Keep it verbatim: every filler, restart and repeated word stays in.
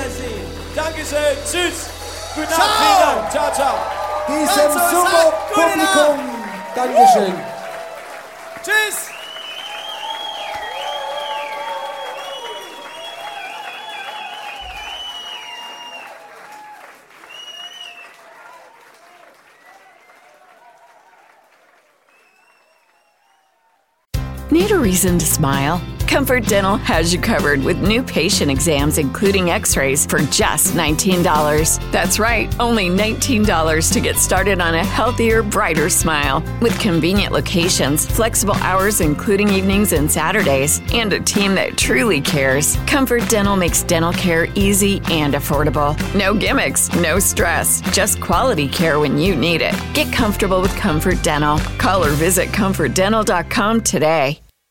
Wiedersehen. Dankeschön. Tschüss. Guten Abend. Vielen Dank. Ciao, ciao. Diesem super Publikum. Dankeschön. Tschüss. Need a reason to smile? Comfort Dental has you covered with new patient exams, including x-rays, for just nineteen dollars. That's right, only nineteen dollars to get started on a healthier, brighter smile. With convenient locations, flexible hours including evenings and Saturdays, and a team that truly cares, Comfort Dental makes dental care easy and affordable. No gimmicks, no stress, just quality care when you need it. Get comfortable with Comfort Dental. Call or visit comfort dental dot com today.